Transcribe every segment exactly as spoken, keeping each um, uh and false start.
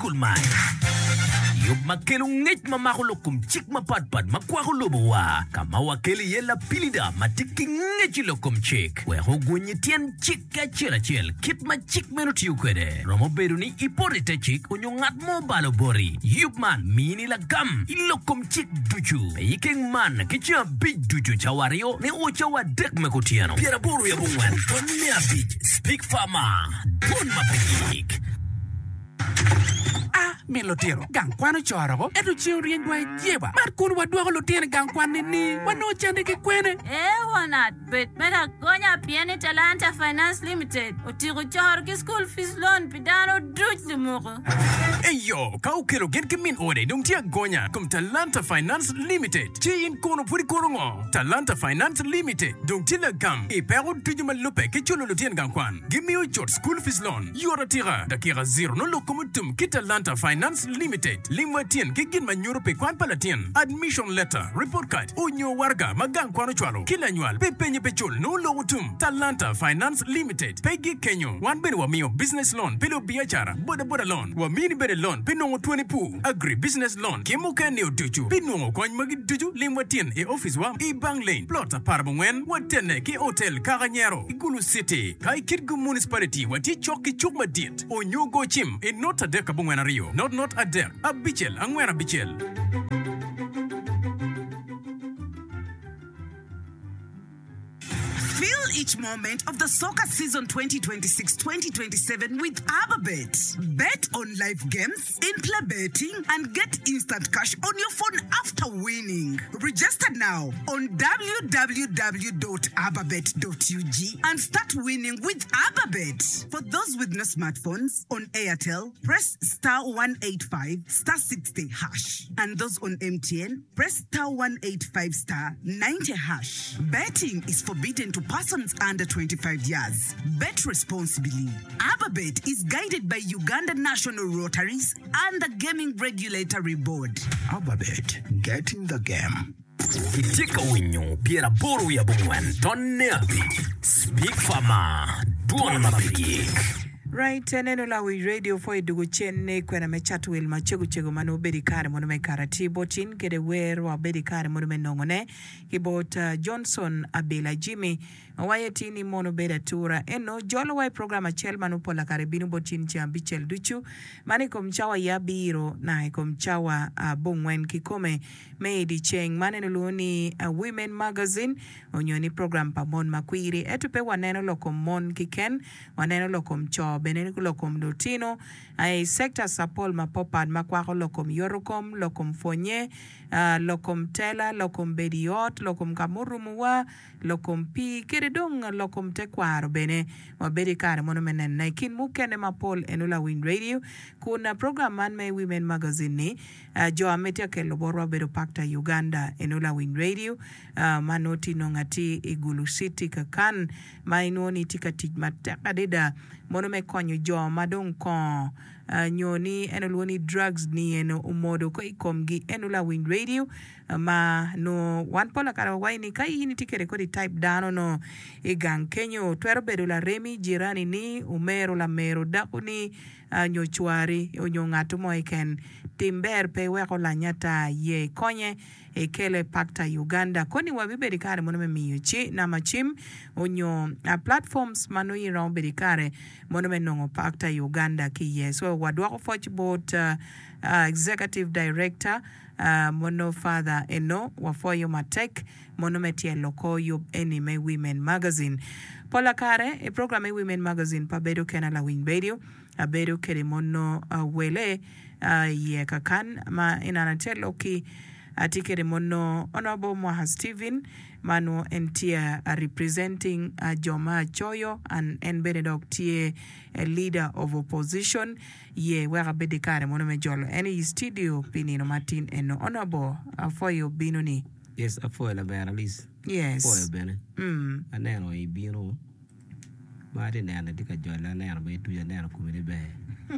school man. Yub makelu ngej mamakulo kum chik mapatpat makwakulo wa kama wakeli yela pilida matiki ngeji lokum chik we hogwenye tien chik ka chela chel kip ma chik menuti ukwede romo beruni iporite chik unyongat mo balo bori yub man mini la gam ilokum chik duchu iking man kicha big duchu chawario ne ocha wa dek mekutiano piera boru ya bungwan tonne abit speak farmer don mapik. Ah, mi lotero. Gang kwano choro. Edu chiu rien dwa jeba. Mar kunu wadua ko lotero gang kwane ni. Wano chande ke kwene. Eh, wanat. Bet mera gonya piene Talanta Finance Limited. Utiru choro ki school fees loan pidano druj lumoko. Eyo, kau kero gen ke min ode. Dung tia gonya. Kum Talanta Finance Limited. Chi in kono puri kono ngo. Talanta Finance Limited. Dung tila gam. E pero tujuma lupe ke chulo lotien gang kwan. Give me your short school fees loan. Yora tira. Dakira zero no lokomutum kita Talanta Finance Limited. Limwatien kigin manyuro pe kwan palatien. Admission letter, report card, unyo warga magang kwano chwalo. Kila nyual pepenye pechul no logutum. Talanta Finance Limited. Pegi Kenyo. Wan beri wa miyo business loan. Pelo biachara. Boda boda loan. Wa mini bere loan. Pinongo twenty pu. Agri business loan. Kemo kaneo duchu. Pinongo kwany magi duchu. Limwatien e office wa. E bang lane. Plot parabongwen. Watene ke hotel Karanyero. Igulu City. Kai Kirgu Municipality. Wati choki chukma diet. Onyo go chim. E nota deka bongwen Rio. Not not a dek. A bichel. Angwena bichel. Feel each moment of the soccer season twenty twenty-six twenty twenty-seven with AbaBet. Bet on live games, in-play betting, and get instant cash on your phone after winning. Register now on w w w dot ababet dot u g and start winning with AbaBet. For those with no smartphones, on Airtel, press star one eighty-five star sixty hash. And those on M T N, press star one eighty-five star ninety hash. Betting is forbidden to persons under twenty-five years. Bet responsibly. AbaBet is guided by Uganda National Rotaries and the Gaming Regulatory Board. AbaBet, get in the game. Itika winyo piera boru ya bungwan tonne abit speak farmer duon mapik. Right, neno la we radio for idugu chenne kwena mechatu wil machegu chegu manu bedi kare mono me karati botin kede wer wa bedi kare mono me nongone kibot uh, Johnson Abela Jimmy wayeti ni mono beda tura eno jolo wai programa chel manu pola kare binu botin chambi chel duchu mani komchawa ya biro na komchawa uh, bongwen kikome meidi cheng maneno luoni uh, Women Magazine onyoni program pa mon makwiri etupe waneno lokom mon kiken waneno lokom chob beneni lokom dotino ay sector sapol mapopad makwako lokom yorokom lokom fonye uh, lokom tela lokom bediot lokom kamurumuwa lokom pi keredong lokom tekwaro bene wabedi kare mono menen na ikin mukene mapol enula Win Radio kuna program man may Women Magazine ni uh, jo ametia ke loborwa bedo pakta Uganda enula Win Radio uh, manoti nongati Igulu City kakan mainoni tikati matakadida mono me konyo jo madong kon uh, nyoni enolwoni drugs ni eno umodo ko ikomgi enula Win Radio uh, ma no one pola kara waini kai hini tikere kodi type dano no igang kenyo twero bedo la remi jirani ni umero la mero dakuni uh, nyochwari onyo ngatu mo iken timber pe weko la nyata ye konye ekele pakta Uganda koni wabibedi kare mono me miyuchi na machim onyo uh, platforms manu yirao bedi kare mono me nongo pakta Uganda ki ye so wadwako fochbot uh, uh, executive director uh, mono father eno wafoyo matek mono metie loko yub enime Women Magazine pola kare e programe Women Magazine pa bedo kena la Win Radio a bedo kere mono uh, wele uh, ye kakan ma inanatelo ki atikere mono Honorable Mwaha Stephen manu entia uh, representing uh, Joma Choyo and en Benedok tie a leader of opposition ye wera bedikare mono mejolo any studio pinino Martin eno Honorable uh, for your binoni. Yes, a foil a bear at least. Yes. Foil bene. Mm. A nano a bino. Martin and a dicker jola nano by two and nano come in a bear.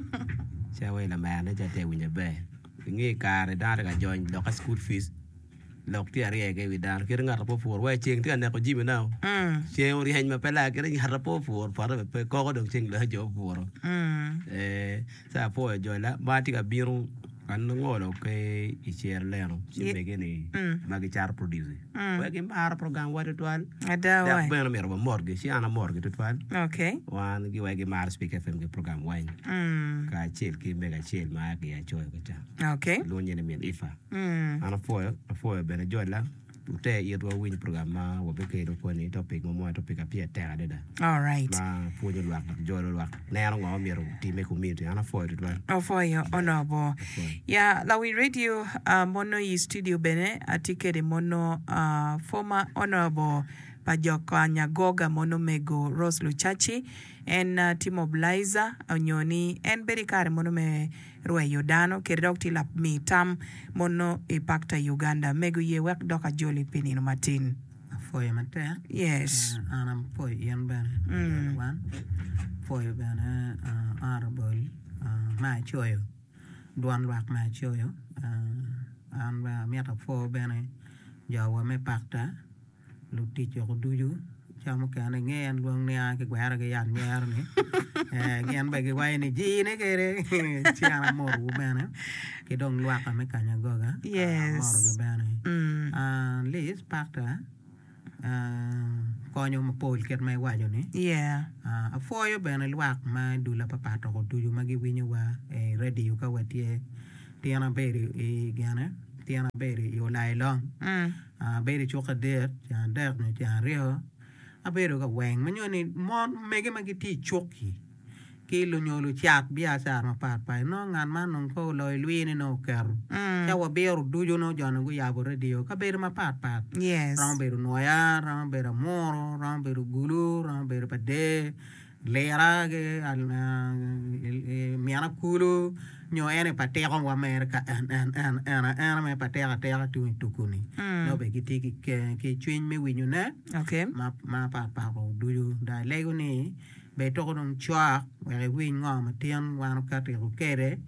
Shall a man at a win a bear. Ngay car data join local school fees. Lock the area with down, getting out of four, where ching and never Jimmy now. She only had my pella getting her for part of a cold of ching the job for. Eh, sa po jola mati ka biru an ngolo ke icher leno si begeni magi char produce wa ke mar program wa toal ada da wa ben mer ba morgue si ana morgue toal okay wan gi wa gi mar speak fm ge program wa mm ka chel ki mega chel ma gi ya choy ko ta okay lo nyene men ifa mm ana fo fo ben jola ute yedwa win program ma wa be ke do ko ni topic mo mo topic apia terra de da all right ma fu jo lwa jo lwa ne ro ngo mi ro ti me community ana fo de twa oh for your honorable yeah la we radio uh, mono yi studio bene atike de mono uh, former honorable Pajoka Nyagoga mono mego Rose Luchachi en uh, Timo Blaiza onyoni en berikare mono me Rue Yodano keredokti lap mi tam mono ipakta Uganda mego ye wek doka joli pinino Martin foye mate yes uh, anam foye yen ben mm. one foye ben uh, honorable uh, ma choyo duan wak ma choyo uh, an ba miata fo ben jawa me pakta luti cho duju chamo kana ngen luang nia ke gwara ke yan yer ni eh gen ba ke wai ni ji ne ke re chiana mor u bana ke dong lua ka me kanya goga yes mor ke bana mm ah lis pakta ah konyo ma pol ket mai wajo ni yeah ah foyo bana luak ma dula papa to duju ma gi winyo wa e radio ka watie tiana beri e gana tiana beri yo lai long mm a beri choka der ya der ne ya rio a beri ka weng manyo ni mon mege magi ti choki ki lo nyolo chat bia sa ma pat pa no ngan man non ko loy lwi ni no ker ya wa beru dujo no jona go ya bo radio ka beri ma pat pat yes ram beru no ya ram beru moro ram beru gulu ram beru pade lera ge al miana kulu nyo ene patera wa America en en en en en me patera tera tu tukuni no be kiti ki ki twin me winyu ne okay ma ma pa pa ro du yu da lego ni be to don chwa we win ngo ma tien wa no ka te ro kere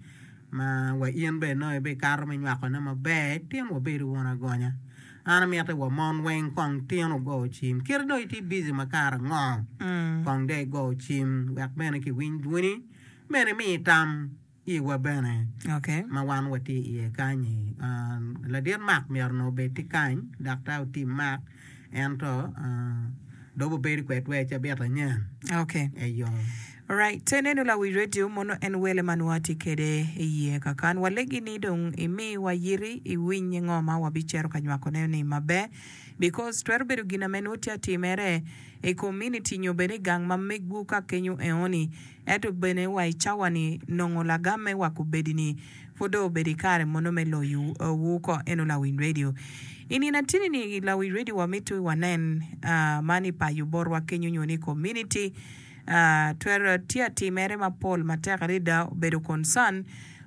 ma wa ien be no be kar me nya ko na ma be tien wo be ru na gonya ana mi ate wa mon wen kong tien go chim kir do iti busy ma kar ngo kong de go chim wa be ki win wini mene mi tam iwa bene okay ma wan wati e kanyi uh, la dir mak mier no beti kany dakta uti mak ento uh, dobo beri kwet wecha beta nyen okay e yo all right teneno la we radio mono en wele manuati kede ye kakan walegi ni dong imi wayiri i winyi ngoma wabichero kanywako ni mabe because twero bedo gina menuti atimere e community nyobene gang mamegu ka kenyu eoni eto bene wa ichawani nongo lagame wakubedini fodo bedikare mono melo yu uh, wuko eno la win radio ini natini ni la win radio wa mitu wanen uh, mani pa yuborwa kenyu nyoni community uh, twero tia timere mapol matekarida bedo concern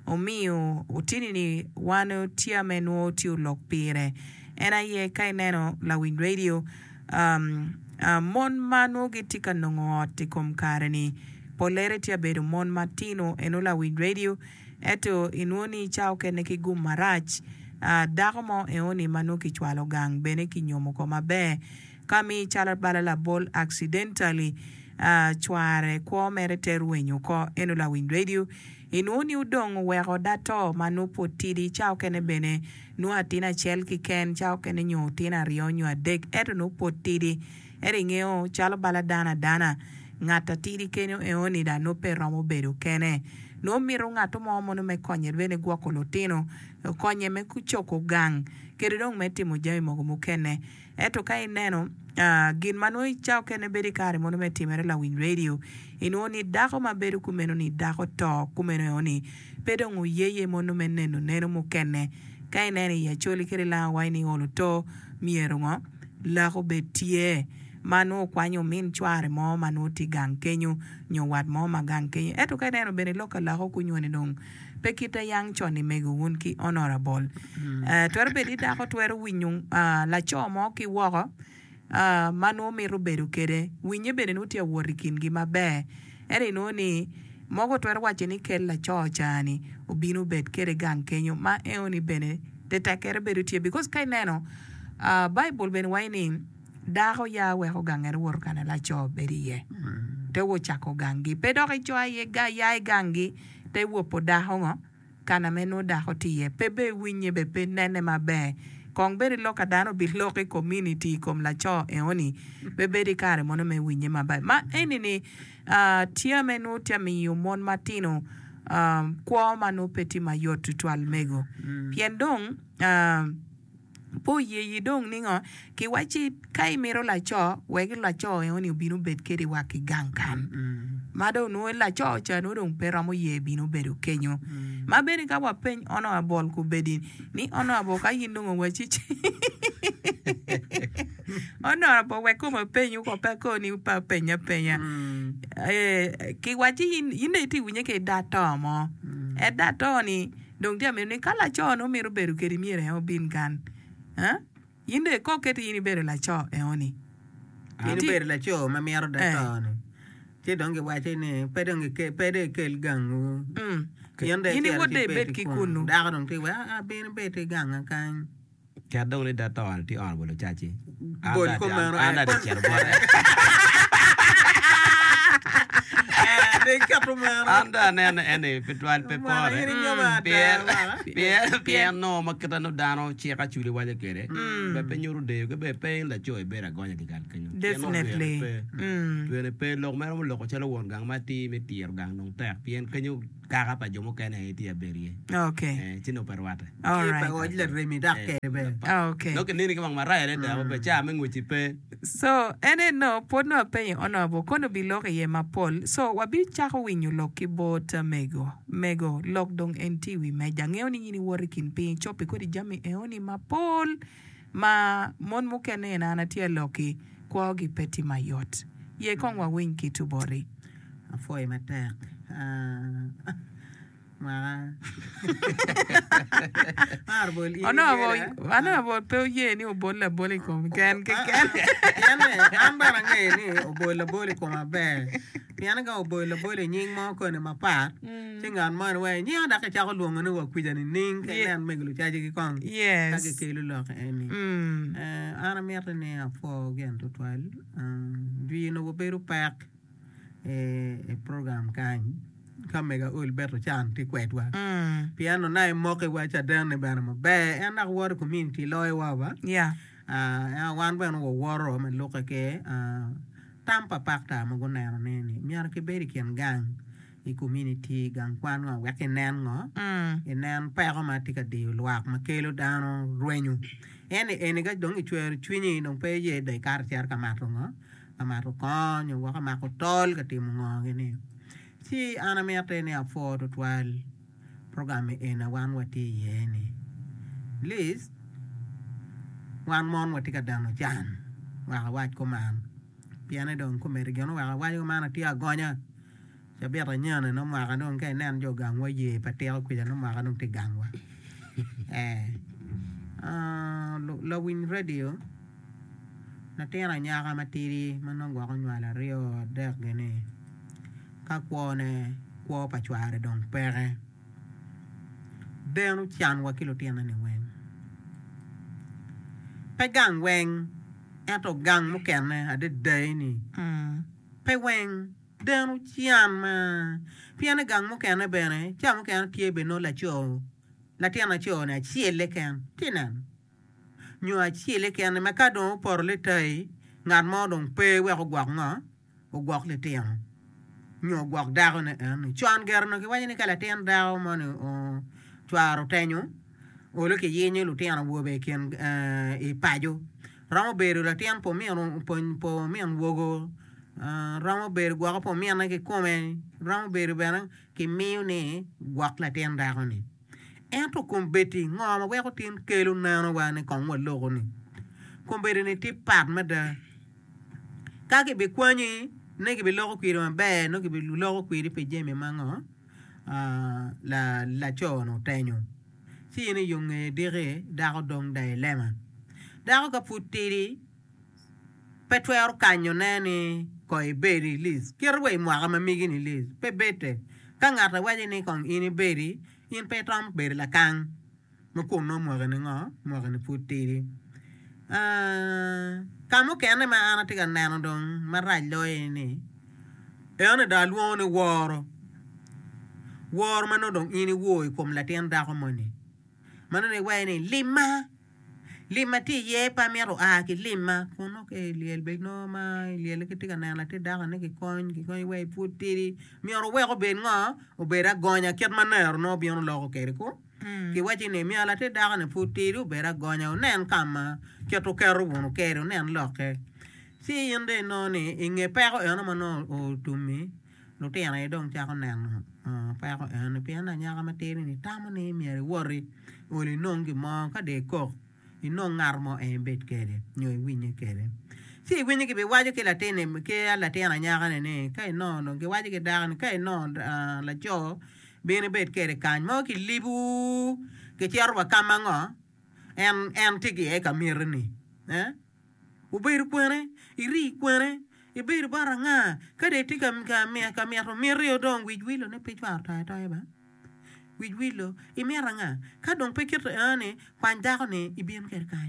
omiyo utini ni wano tia menuo tiu lokpire ena ye kaineno la win radio um Uh, mon mano gitika nongo tikom kareni polarity abedo mon matino enola win radio eto inuoni chao kene kigum marach uh, dagomo eoni mano kichwalo gang bene kinyomo ko mabe kami chala bala la bol accidentally uh, chware kwa mere terwenyo ko enola win radio inuoni udong wego dato mano potidi chao kene bene nuatina chel kiken chao kene nyo tina rionyo adek eto no potidi eringeo chalo bala dana dana ngata tiri kenyo eoni da no peramo bedo kene no miro ngato mo mono me konye bene gwako lotino konye me kuchoko gang kere dong metimo jami mogo mukene eto kai neno uh, gin mano chao kene bedi kare mono me timere la win radio inuoni dako ma bedo kumeno ni dako to kumeno eoni pedo ngu yeye mono me neno neno mukene kai nene ya choli kere la waini olo to miero ngo lako betie mano kwanyo min chware mo mano ti gang kenyo nyowad mo magang kenyo eto kai neno bene loka lako kunyone dong pekita yang choni mego wun ki honorable mm. uh, twero bedi dako twero winyung uh, la cho mo ki woko uh, mano miru bedu kede winye bede nuti ya worikin gi mabe ere no ni mogo twero wache ni kel la cho chani ubinu bed kede gang kenyo ma eoni bene teta kere bedu tie because kai neno uh, Bible bene waini dako ya weho ganger wor kana la cho beriye mm. te wo chako gangi pedo ke cho ye ga ya gangi te wo po da hongo kana meno da hotie pe be winye be pe nene mabe kong beri loka dano bi loke community kom la cho e oni be beri kare mono me winye mabe ma eni ni uh, tia menu tia mi yu mon matino um, kwa manu peti mayot tutual mego mm. Pien dong um, po ye yi dong ningo ki wachi kai miro la cho wegi la cho e oni binu bet keri waki gangkan mm. Mado no la cho cha no dong peramo ye binu beru kenyo mm. Ma beri ka wa pen ono abol ku bedin ni ono abo ka yindongo wachi ono abo we ko ma penyu ko pe ko ni pa penya penya mm. eh ki wachi yinde ti winye ke data mo mm. E data ni dong dia me ni kala cho no miro beru keri miere o bin kan ha yinde ko keti yini beru la cho e oni yini beru la cho ma miero data ni che donge wache ni pedonge ke pede kel gangu mm yende yini wode bet ki kunu da dong ti wa a bin bet ganga kan cha dong le data on ti on bolo chachi bol ko mero ana de cher bore de kapumero anda nene ene petwal pe pore pier pier pier no makata no dano chi ka chuli wale kere be pe nyuru de ke be pe la joy be ra gonya ki kan kanyo definitely mm be pe lo mero lo ko chelo won gang mati me tier gang nong ta pien kanyo ka ka pa jomo kene e ti berie okay eh chino perwata all right pe o le remi dak ke be okay no ke ni ke mang mara ele da be cha me nguchi pe so ene no pono pe ono bo kono bi lo ke ye mapol so wabi chako winyo lo ki bot mego mego lok dong enti wi me jange oni ni working pin chopi ko di jami e oni mapol ma mon mo kene na na tie loki kwa gi peti mayot ye kon wa win ki tu bori foi matek ah ma arbol ono bo ono bo pe ye ni obol la boli kom ken ke ken yane ambara nge ni obol la boli kom abe piana ga obol la boli nying mo ko ne mapa tingan man we nyi ada ka cha ko luongo ne wa kwija ni ning ke nan meglu cha ji kon yes ka ke ke lu lo ka eni eh ana merte ne afo gen to twal du no bo beru pak e program kan kamega ul beto chan ti kwetwa mm piano na mo ke wa cha dan ne bana mo be ana war community loy wa ba yeah ah wan ben wo woro me lo ke ah tampa pakta mo gona ne ni miar ke beri ken gang i community gang kwan wa ke nen ngo mm enen pa ko ma ti ka di luak ma kelo dano ruenyu ene ene ga dong i chwer chwini no pe ye de kar tiar ka ma to ngo ma to ko nyu wa ka ma ko tol ka ti mo ngo ni si ana merte ne afo to twal program ena wan wati yeni list wan mon wati ka dano jan wa wa ko man piane don ko mer geno wa wa ko man ti agonya ja be ra nyane no ma ka don ke nan jo gang wa ye patel ku ja no ma ka don ti gang wa eh ah lo win radio na tera nya ka matiri manon gwa ko nyala rio de gene ka kwone kwo pa chware dong pere denu chan wa kilo tiana ne wen pe gang wen eto gang mo kenne ade day ni mm pe wen denu chan ma piane gang mo kenne bene cha mo kenne tie be no la cho la tiana cho na chiele ken tinan nyu a chiele ken ma ka don por le tay ngan mo dong pe we ko gwak nga ko gwak le tiana nyo gwak dago ne en chuan gerno ki wani kala ten dago mane o chuaro tenyo o lo ke yenye lu ten wo be ken e pajo ramo beru la ten po mi on po po mi on wogo ramo beru gwak po mi na ke come ramo beru bana ki mi ne gwak la ten dago ni en to kombeti ngoma we ko tin kelu na no wani kon wo lo ni kombeti ni ti pat meda ka ke be kwani ne ke bilo ko kwiri be no ke bilo ko kwiri pe jeme mango ah la la chono tenyo si ne yung dire da ko dong dai lema da ko putiri petwer kanyo nene ko e beri lis kirwe mo aga mamigi ni lis pe bete kanga ta waje ni kon ini beri in pe tam beri la kang mo ko no mo ga ni ngo mo ga ni putiri ah kamo kene ma ana tiga nano don maraj lo ni ene da luone woro war mano dong ini wo kom la ten da ko moni mano ne wa ne lima lima ti ye pa mero a ki lima kono ke liel be no ma liel ke tika na la te da ne ki kon ki kon we puti mero we ko ben nga o bera gonya ket maner no bion lo ko ke ko ki wati ne mi ala te da ne puti ru bera gonya o nen kama ke to ke ru no ke ru nen lo ke si yende no ni inge pa ko no mano o tumi no te na dong cha ko nen pa ko ne pe na nya ka ma te ni ta mo ne mi re wori o li nongi mo ka de ko ino ngarmo e bet kere nyoy winye kere si winye ke be waje ke la tene ke la tena nyaga ne kai no no ke waje ke dagan kai no la jo bene bet kere kan mo ki libu ke tiarwa kamango en en tigi e kamirni eh u beir kwene iri kwene e beir baranga kade tika ka me ka me ro mirio dong wi wilo ne pe twar ta ta ba wi wilo e meranga ka dong pe ket ane kwan da ne i bien ker kan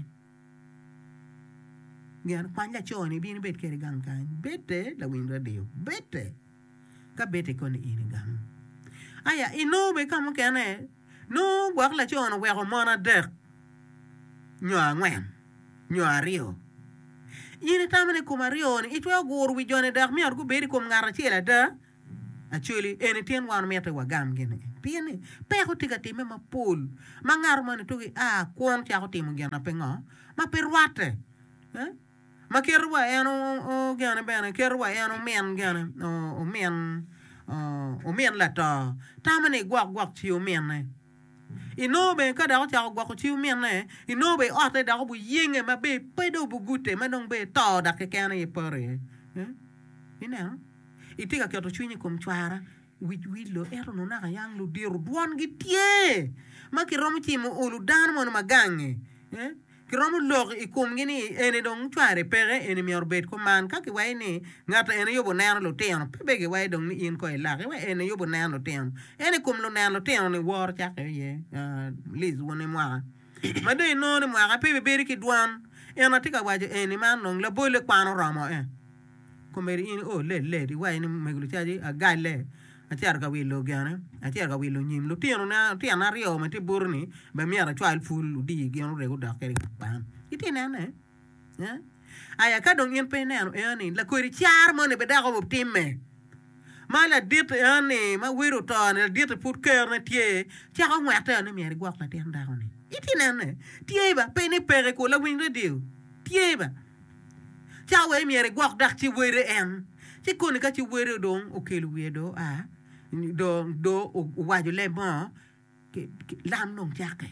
gan kwan la choni bien bet ker gan kan bete la win radio bete ka bete kon ini gam aya ino be kam kene no gwak la chona we ko mona der nyo angwen nyo ario yini tamane ko mario ni itwa gor wi jone der mi argu beri ko ngara chela da actually anything one meter wa gam gene piene pe ko tiga time ma pol mangar man to a kon tia ko timu gena penga ma perwate eh ma kerwa eno o gena bena kerwa eno men gena o men o men la ta tamane gwak gwak ti o men ne ino be ka da ko tia gwak ti o men ne ino be o te da ko bu yenge ma be pe do bu gute ma dong be to da ke kana e pore eh ina itiga ke to chwini kom chwara wi wilo ero no na yang lu diru duan gitie ma ki romu ti mo ulu dan mo magange eh ki romu log i kom gini ene dong chware pere ene mi orbet ko man ka ki wai ni ngata ene yobo na lo ten pe ge wai dong ni in ko la ge ene yobo na lo ten ene kom lo na lo ten ni wor cha ke ye liz woni mwa ma de no ni mwa ka pe be ki duan ene tika waje ene man non la bole kwano ramo eh komeri in o le le di wai ni megulu chaji a gale a tiar ka wilo gana a tiar ka wilo nyim lo tiano na tiana rio ma ti burni ba mi ara chwal ful di geno re go da kere pam itina ne ya aya ka dong in pe ne e ni la ko ri char mo ne be da go timme ma la dit e ni ma wiro to ne dit put ker ne tie tia ko ngata ne mi ri gwa la ten da ni itina ne tie ba pe ne pere ko la win radio tie ba cha we mi re gwa da ti were en ti ko ni ka ti were dong o ke lu we do a do do o wa ju le bon ke lam nong chake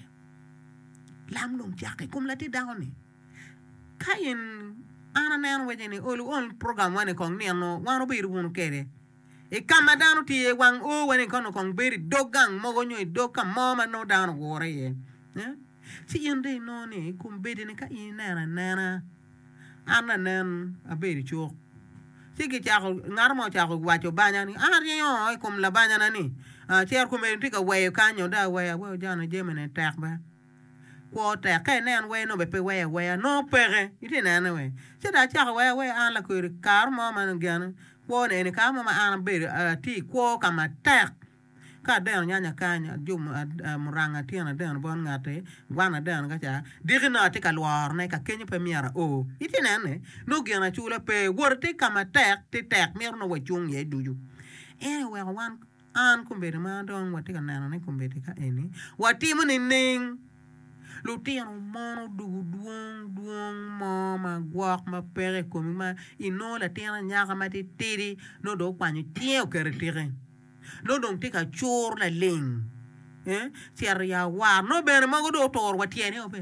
lam nong chake kum la ti da ni kayin ana nan we ni o lu on program wane kong ni no wano bi ru kere e kama dano ti e wang o wane kono kong beri dogang mo go nyoy do kam mo ma no dano wore ye eh ti yende no ni kum bedi ni ka ina nana ana nan a beri cho sigi chako ngarmo chako wacho banya ni ari yo kom la banya nani a cher ko me tika we kanyo da we we jana jemene tak ba ko ta ka nan we no be pe we we no pere ite na na we se da chako we we an la ko kar mo man gana ko ne ni ka mo ma an be ti ko kama tak ka den nyanya kanya jum muranga tiana den bon ngate wana den ka cha digna te ka lwar ne ka kenyo pe miara o itine ne no gena chula pe worte kama tek te tek mer no wachung ye duju ene we wan an kumbere ma don wate ka nana ne kumbere ka eni wati mo ning lu tiano mono du duong duong mo ma gwak ma pere ko ma ino la tiana nyaka ma te tiri no do kwanyu tie o kere tire no dong tika chor la ling eh tiar ya wa no ben ma go do tor wa tiene ope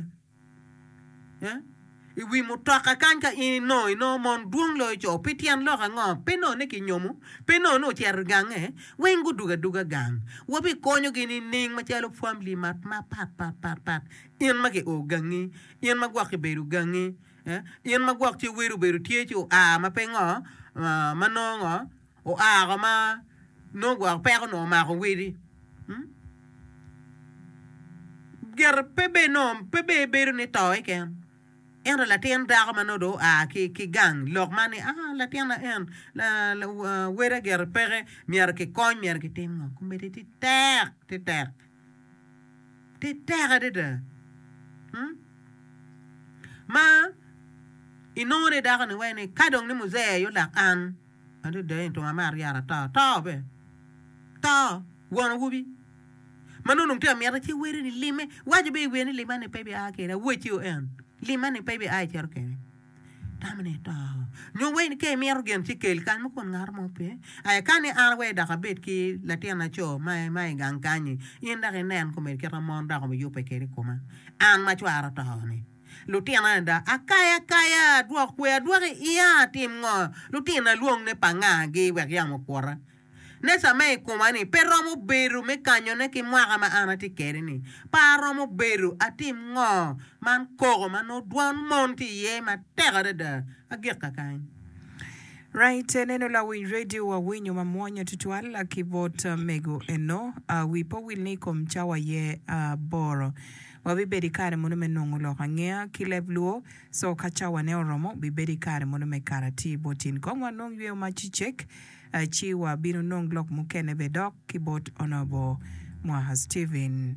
eh i wi mo taka kan ka in no no mon duong lo cho pitian lo ka ngo pe no ne ki nyomu pe no no tiar gang eh wen go duga duga gang wo bi konyo gini ning ma chalo family mat ma pat pat pat pat in ma ke o gangi in ma gwa ke beru gangi eh in ma gwa ti weru beru tie ti o a ma pe ngo ma no ngo o a ga ma no gwa per no ma ko wiri hm ger pebe no pebe beru ni to ken en la tien da ma no do a ki ki gang lok mani ah la tien en la la wera ger pere mier ki kon mier ki tim ko me ti ter ti ter ti ter de de hm ma inore da ne we ne kadong ni muze yo la an adu de to ma maria ta ta be ta wona wubi manunung te mier ti were ni lime wajibe we ni lime ne pepe a ke na wuti o en lima ni pepe ai cher ke tamne ta no we ni ke mier gen ti kel kan mo kon ngar mo pe ay kan ni ar we da kabet ki la tiana cho mai mai gang kani inda ke nen ko me ke ramon da ko yo pe ke ko ma an ma chwara ta ni lutiana da akaya kaya dua kwe dua ke ia tim ngo lutina luong ne panga ge we ya mo kora nesa me kumani pero mo beru me kanyo ne ki mwaga ma ana ti kere ni paro mo beru atim ngo man kogo man no duan monti ye ma tega da agir kakan Right, neno la wi radio wa winyo mamwanya tutuala kibota mego eno uh, wipo wilni komchawa ye uh, boro wabibedi kare munu menongo lo hangea kilebluo so kachawa ne oromo bibedi kare munu me karati botin kongwa nong yue machichek uh, chiwa binu nong lok mukene bedok kibot onobo mwaha Steven.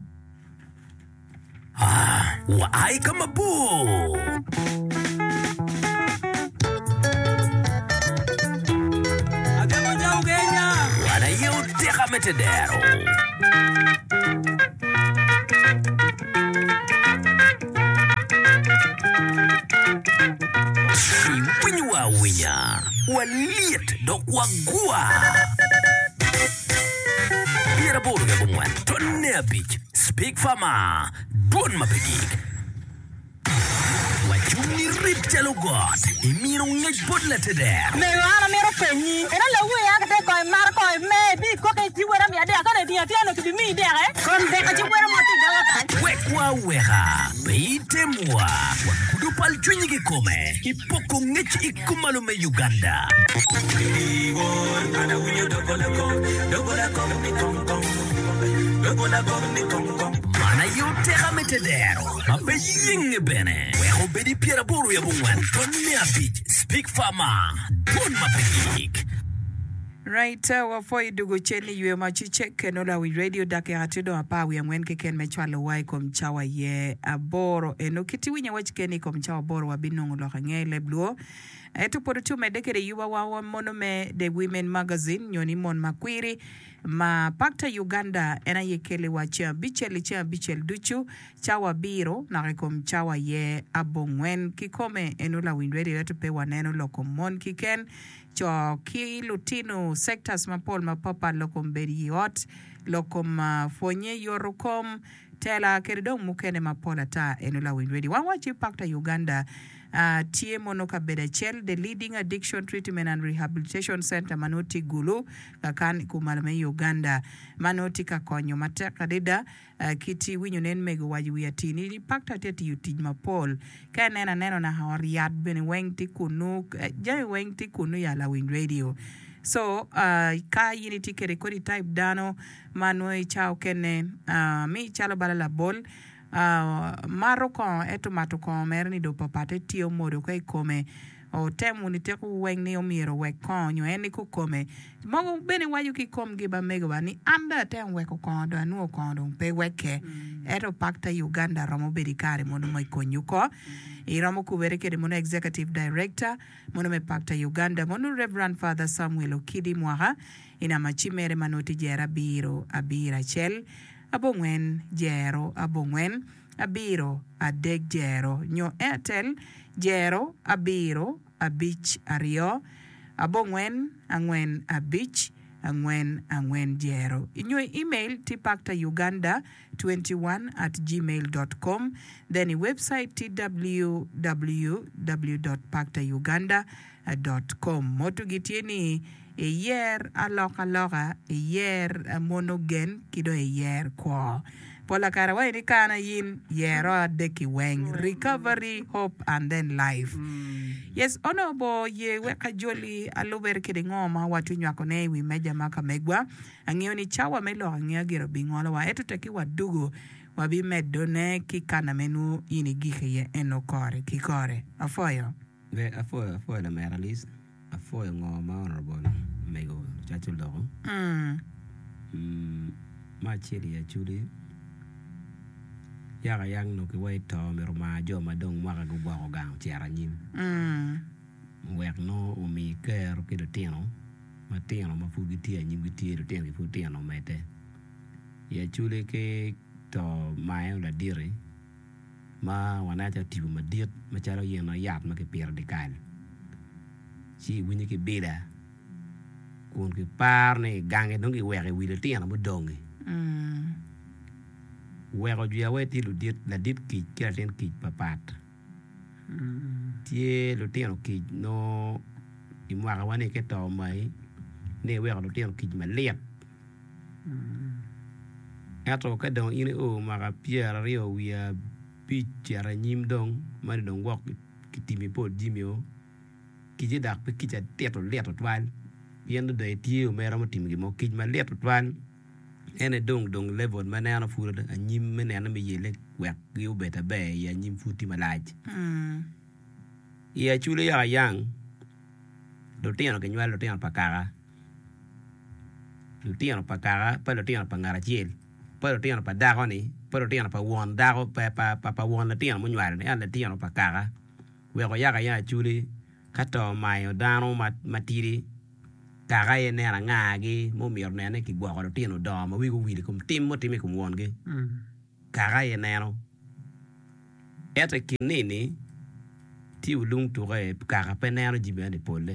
Ah, waay kama bu. Wana yau teka metedero. Si winywa winya, waliet dok wagua. Biara boru ga bungwan, tonne beach, speak fama, don mapegig. Wajuni rip jalo god, imiro ngej bodla teder. Me wana mero penyi, era la we ya kete ko mar ko me bi ko ke ti wera mi ade akane ti ati no ki mi dere. Kon de ka ti wera mo ti dawa kan. Wekwa weha, beite mwa, wakudu pal chunyi ki kome, ipoko ngech ikumalu me Uganda. Mana yote kametedero, mape yinge bene, weho bedi piera boru ya bungwan, tonne abit, speak fama, don mapegik. Right, uh, wafoi dugo cheni yue machiche kenola wi radio dake hatido hapa wi mwenke ken mechwalo wai komchawa ye aboro eno kiti winya wachikeni komchawa boro wabinongo lo hangele bluo. Eto porutu medeke de yuwa wawa monome de Women Magazine nyoni mon makwiri ma pakta Uganda ena yekele wa chia bichel chia bichel duchu chawa biro na rekom chawa ye abongwen kikome enula windwedi wetu pe waneno lokomon kiken cho ki lutino sectors mapol mapapa lokom beri yot lokom uh, fonye yorokom tela keridong mukene mapola ta enula windwedi wanwachi pakta Uganda Uh, T M Monoka Bedachel, the leading addiction treatment and rehabilitation center Manoti Gulu, Kakan Kumalame Uganda, Manoti Kakonyo Mateka Dida, uh, Kiti Winyonen Mego Wajiwiatini, Pakta Teti Utijma Paul, Kanena Neno na Hawariat Bene Wengti Kunu, Jai Wengti Kunu Yala Wind Radio. So, uh, ka unity kere kodi type dano, Manoi Chao Kene, uh, mi chalo balala bol, Uh, maro kon eto mato kon merni do papate tio modo kai come o temu ni te ku weng ni o miro we kon yo eni ku come mogo bene wayu ki kom giba mego bani anda tem we ko kon do anu kon do pe weke mm. Eto pakta Uganda ramo bedikare mono mai konyuko I ramo kubere kede mono executive director mono me pakta Uganda mono Reverend Father Samuel Okidi Mwaha ina machimere manoti jera biro abira chel abongwen jero abongwen abiro adek jero nyo Airtel jero abiro abich ario abongwen angwen abich angwen angwen jero inyo email tipakta uganda twenty-one at gmail dot com then website t w w w dot pakta uganda dot com motu gitieni e yer aloka loka e yer monogen kido e yer ko pola kara wa ni kana yin yero deki weng recovery hope and then life yes ono bo ye weka joli aluber kidi ngoma watu nywako ne wi meja maka megwa angio ni chawa melo angio giro bingolo wa eto teki wadugo wabi medone kikana menu ini gike ye eno kore kikore afoyo Ve afoyo afoyo la meralis afoyo ngoma honorable mego chachu logo mm mm ma chiri ya churi yaga yang no ki wai to mero ma jo ma dong ma ga gwa ko gang tiara nyim mm wek no o mi ker ki do tieno ma tieno ma fu gi tie nyim gi tie do tieno fu tieno mete ya chule ke to ma yo la dire ma wana cha tibu ma diet ma chalo yen no yat ma ke pier de kal si winyi ke beda kun ki par ne gange no gi wege wi de tieno mo dongi mm wego ju ya weti lu diet la dit ki kira ten ki papat tie lu tieno ki no imwaga wane ke to mai ne wego lu tieno ki ma liet ato ka don ini o maga piera rio wia pichara nyim dong mari dong wok ki timi po dimio ki je dak pe ki ja teto leto twal yendo de tie o mera mo timi mo ki ma leto twal ene dong dong level manana fura a nyim menana me yele wek yo beta be ya nyim futi malaj mm ya chule ya yang do tiano ke nywalo tiano pakara do tiano pakara pa do tiano pangara jel pa do tiano pa dago ni pa do tiano pa won dago pa pa pa pa won tiano mo nywalo ni ala tiano pakara we ko ya ya chule kato mayo dano mat matiri kaga ye ne ngagi mo mior ne ne ki gwa ko tieno do ma wi go wi kum tim mo timi kum won ge kaga ye ne no eta kinini ti ulung to re kaga pe ne no jibe ne pole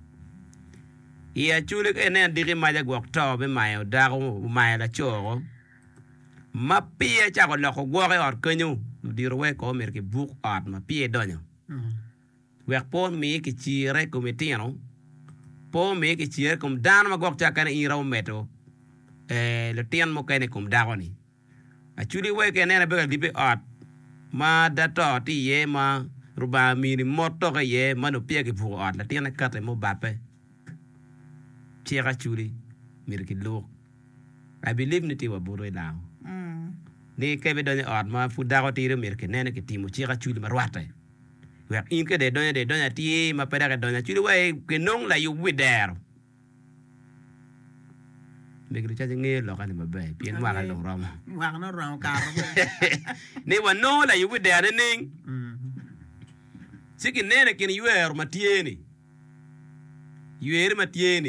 ia chule ke ne diri ma ja gwak to be ma yo da go ma la choro ma pie cha ko lo ko gwa or kenyu diro we ko mer ke buk at ma pie donyo we pon mi ki chire ko metiano po me ke chier kum dan ma gok cha kan i raw meto eh le tien mo kene kum dagoni a chuli we ke ne be libe at ma da to ti ye ma ruba mi ni moto ke ye ma no pie ke fu at la tien ka te mo bape chiera chuli mir ki lo I believe ni ti wa boro la mm ni ke be donye at ma fu dago ti re mir ke ne ke ti mo chiera chuli ma rwate we in ke de donye de donye ti ma peda ke donye chuli we ke nong la you with there begru cha nge lo kan ma be pien wa ga lo rom wa no rom ka ne wa no la you with there ning mm siki nene ken yuer matieni yuer matieni